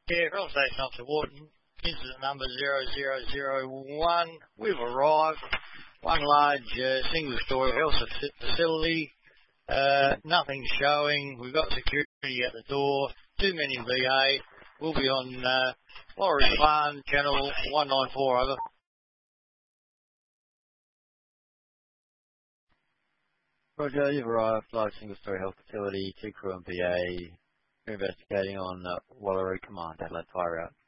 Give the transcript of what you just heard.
Yeah, Cross Station Officer Wharton, incident number 0001. We've arrived. One large single-story health facility. Nothing showing. We've got security at the door. Too many VA. We'll be on Lorry Farm, channel 194, over. Roger, you've arrived. Large single-story health facility, 2 crew and PA. We're investigating on Wallaroo Command, Adelaide Fire Route.